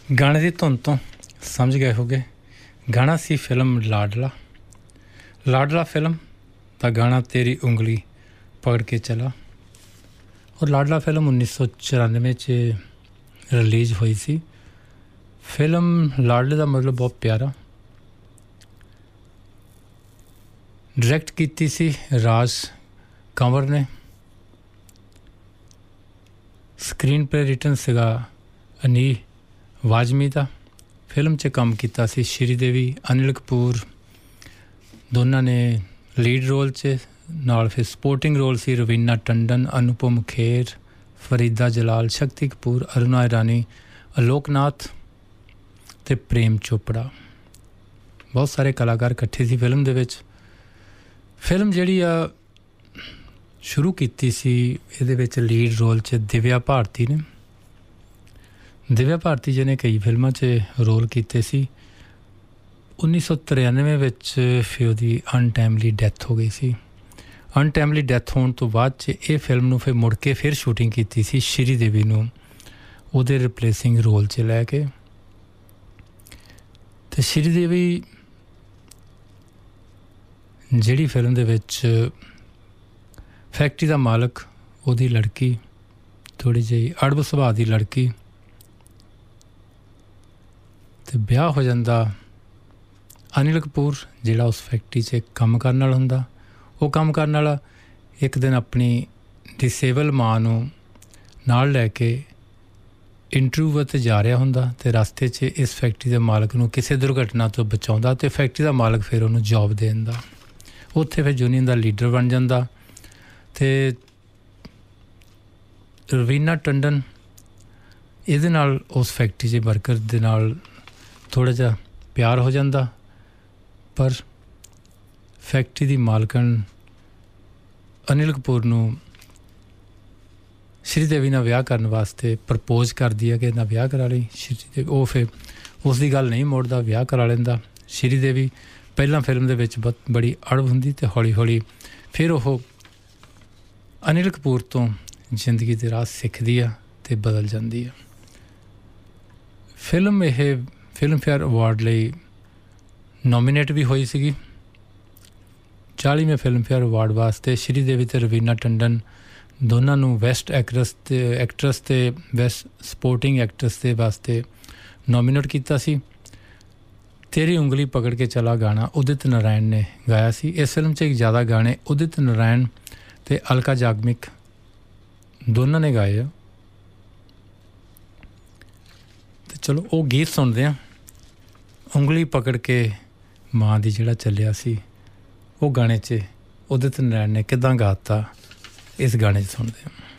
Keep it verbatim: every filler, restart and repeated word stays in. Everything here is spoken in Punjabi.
ਗਾਣੇ ਦੀ ਧੁਨ ਤੋਂ ਸਮਝ ਗਏ ਹੋਗੇ ਗਾਣਾ ਸੀ ਫਿਲਮ ਲਾਡਲਾ ਲਾਡਲਾ ਫਿਲਮ ਦਾ ਗਾਣਾ ਤੇਰੀ ਉਂਗਲੀ ਪਕੜ ਕੇ ਚਲਾ ਔਰ ਲਾਡਲਾ ਫਿਲਮ ਉੱਨੀ ਸੌ ਚੁਰਾਨਵੇਂ 'ਚ ਰਿਲੀਜ਼ ਹੋਈ ਸੀ ਫਿਲਮ ਲਾਡਲੇ ਦਾ ਮਤਲਬ ਬਹੁਤ ਪਿਆਰਾ ਡਾਇਰੈਕਟ ਕੀਤੀ ਸੀ ਰਾਜ ਕੰਵਰ ਨੇ ਸਕਰੀਨ ਪਲੇ ਰਿਟਨ ਸੀਗਾ ਅਨੀ ਵਾਜਮੀ ਦਾ ਫਿਲਮ 'ਚ ਕੰਮ ਕੀਤਾ ਸੀ ਸ਼੍ਰੀ ਦੇਵੀ ਅਨਿਲ ਕਪੂਰ ਦੋਨਾਂ ਨੇ ਲੀਡ ਰੋਲ 'ਚ ਨਾਲ ਫਿਰ ਸਪੋਰਟਿੰਗ ਰੋਲ ਸੀ ਰਵੀਨਾ ਟੰਡਨ ਅਨੁਪਮ ਖੇਰ ਫਰੀਦਾ ਜਲਾਲ ਸ਼ਕਤੀ ਕਪੂਰ ਅਰੁਣਾ ਇਰਾਨੀ ਅਲੋਕਨਾਥ ਅਤੇ ਪ੍ਰੇਮ ਚੋਪੜਾ ਬਹੁਤ ਸਾਰੇ ਕਲਾਕਾਰ ਇਕੱਠੇ ਸੀ ਫਿਲਮ ਦੇ ਵਿੱਚ ਫਿਲਮ ਜਿਹੜੀ ਆ ਸ਼ੁਰੂ ਕੀਤੀ ਸੀ ਇਹਦੇ ਵਿੱਚ ਲੀਡ ਰੋਲ 'ਚ ਦਿਵਿਆ ਭਾਰਤੀ ਨੇ ਦਿਵਿਆ ਭਾਰਤੀ ਜੀ ਨੇ ਕਈ ਫਿਲਮਾਂ 'ਚ ਰੋਲ ਕੀਤੇ ਸੀ ਉੱਨੀ ਸੌ ਤ੍ਰਿਆਨਵੇਂ ਵਿੱਚ ਫਿਰ ਉਹਦੀ ਅਨਟਾਈਮਲੀ ਡੈਥ ਹੋ ਗਈ ਸੀ ਅਨਟਾਈਮਲੀ ਡੈਥ ਹੋਣ ਤੋਂ ਬਾਅਦ 'ਚ ਇਹ ਫਿਲਮ ਨੂੰ ਫਿਰ ਮੁੜ ਕੇ ਫਿਰ ਸ਼ੂਟਿੰਗ ਕੀਤੀ ਸੀ ਸ਼੍ਰੀ ਦੇਵੀ ਨੂੰ ਉਹਦੇ ਰਿਪਲੇਸਿੰਗ ਰੋਲ 'ਚ ਲੈ ਕੇ ਅਤੇ ਸ਼੍ਰੀ ਦੇਵੀ ਜਿਹੜੀ ਫਿਲਮ ਦੇ ਵਿੱਚ ਫੈਕਟਰੀ ਦਾ ਮਾਲਕ ਉਹਦੀ ਲੜਕੀ ਥੋੜ੍ਹੀ ਜਿਹੀ ਅੜਬ ਸੁਭਾਅ ਦੀ ਲੜਕੀ ਅਤੇ ਵਿਆਹ ਹੋ ਜਾਂਦਾ ਅਨਿਲ ਕਪੂਰ ਜਿਹੜਾ ਉਸ ਫੈਕਟਰੀ 'ਚ ਕੰਮ ਕਰਨ ਵਾਲਾ ਹੁੰਦਾ ਉਹ ਕੰਮ ਕਰਨ ਵਾਲਾ ਇੱਕ ਦਿਨ ਆਪਣੀ ਡਿਸੇਬਲ ਮਾਂ ਨੂੰ ਨਾਲ ਲੈ ਕੇ ਇੰਟਰਵਿਊ 'ਤੇ ਜਾ ਰਿਹਾ ਹੁੰਦਾ ਅਤੇ ਰਸਤੇ 'ਚ ਇਸ ਫੈਕਟਰੀ ਦੇ ਮਾਲਕ ਨੂੰ ਕਿਸੇ ਦੁਰਘਟਨਾ ਤੋਂ ਬਚਾਉਂਦਾ ਅਤੇ ਫੈਕਟਰੀ ਦਾ ਮਾਲਕ ਫਿਰ ਉਹਨੂੰ ਜੋਬ ਦੇ ਦਿੰਦਾ ਉੱਥੇ ਫਿਰ ਯੂਨੀਅਨ ਦਾ ਲੀਡਰ ਬਣ ਜਾਂਦਾ ਅਤੇ ਰਵੀਨਾ ਟੰਡਨ ਇਹਦੇ ਨਾਲ ਉਸ ਫੈਕਟਰੀ 'ਚ ਵਰਕਰ ਦੇ ਨਾਲ ਥੋੜ੍ਹਾ ਜਿਹਾ ਪਿਆਰ ਹੋ ਜਾਂਦਾ ਪਰ ਫੈਕਟਰੀ ਦੀ ਮਾਲਕਣ ਅਨਿਲ ਕਪੂਰ ਨੂੰ ਸ਼੍ਰੀ ਦੇਵੀ ਨਾਲ ਵਿਆਹ ਕਰਨ ਵਾਸਤੇ ਪ੍ਰਪੋਜ਼ ਕਰਦੀ ਹੈ ਕਿ ਇਹਦਾ ਵਿਆਹ ਕਰਾ ਲਈ ਸ਼੍ਰੀ ਦੇਵੀ ਉਹ ਫਿਰ ਉਸ ਦੀ ਗੱਲ ਨਹੀਂ ਮੋੜਦਾ ਵਿਆਹ ਕਰਾ ਲੈਂਦਾ ਸ਼੍ਰੀ ਦੇਵੀ ਪਹਿਲਾਂ ਫਿਲਮ ਦੇ ਵਿੱਚ ਬਹੁਤ ਬੜੀ ਅੜਬ ਹੁੰਦੀ ਅਤੇ ਹੌਲੀ ਹੌਲੀ ਫਿਰ ਉਹ ਅਨਿਲ ਕਪੂਰ ਤੋਂ ਜ਼ਿੰਦਗੀ ਦੇ ਰਾਹ ਸਿੱਖਦੀ ਆ ਅਤੇ ਬਦਲ ਜਾਂਦੀ ਆ ਫਿਲਮ ਇਹ ਫਿਲਮਫੇਅਰ ਅਵਾਰਡ ਲਈ ਨੋਮੀਨੇਟ ਵੀ ਹੋਈ ਸੀਗੀ ਚਾਲੀਵੇਂ ਫਿਲਮਫੇਅਰ ਅਵਾਰਡ ਵਾਸਤੇ ਸ਼੍ਰੀ ਦੇਵੀ ਅਤੇ ਰਵੀਨਾ ਟੰਡਨ ਦੋਨਾਂ ਨੂੰ ਬੈਸਟ ਐਕਟਰਸ ਅਤੇ ਐਕਟਰਸ ਅਤੇ ਬੈਸਟ ਸਪੋਰਟਿੰਗ ਐਕਟਰਸ ਦੇ ਵਾਸਤੇ ਨੋਮੀਨੇਟ ਕੀਤਾ ਸੀ ਤੇਰੀ ਉਂਗਲੀ ਪਕੜ ਕੇ ਚਲਾ ਗਾਣਾ ਉਦਿਤ ਨਾਰਾਇਣ ਨੇ ਗਾਇਆ ਸੀ ਇਸ ਫਿਲਮ 'ਚ ਇੱਕ ਜ਼ਿਆਦਾ ਗਾਣੇ ਉਦਿਤ ਨਾਰਾਇਣ ਅਤੇ ਅਲਕਾ ਯਾਗਨਿਕ ਦੋਨਾਂ ਨੇ ਗਾਏ ਆ ਅਤੇ ਚਲੋ ਉਹ ਗੀਤ ਸੁਣਦੇ ਹਾਂ ਉਂਗਲੀ ਪਕੜ ਕੇ ਮਾਂ ਦੀ ਜਿਹੜਾ ਚੱਲਿਆ ਸੀ ਉਹ ਗਾਣੇ 'ਚ ਉਦਿਤ ਨਾਰਾਇਣ ਨੇ ਕਿੱਦਾਂ ਗਾ ਦਿੱਤਾ ਇਸ ਗਾਣੇ 'ਚ ਸੁਣਦੇ ਹਾਂ